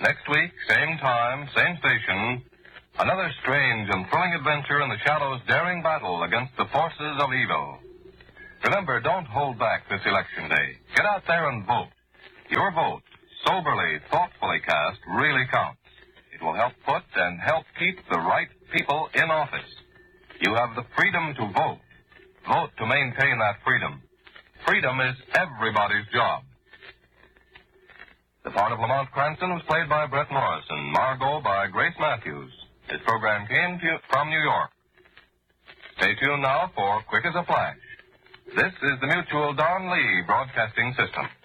Next week, same time, same station, another strange and thrilling adventure in the Shadow's daring battle against the forces of evil. Remember, don't hold back this election day. Get out there and vote. Your vote, soberly, thoughtfully cast, really counts. It will help put and help keep the right people in office. You have the freedom to vote. Vote to maintain that freedom. Freedom is everybody's job. The part of Lamont Cranston was played by Brett Morrison, Margot by Grace Matthews. This program came to you from New York. Stay tuned now for Quick as a Flash. This is the Mutual Don Lee Broadcasting System.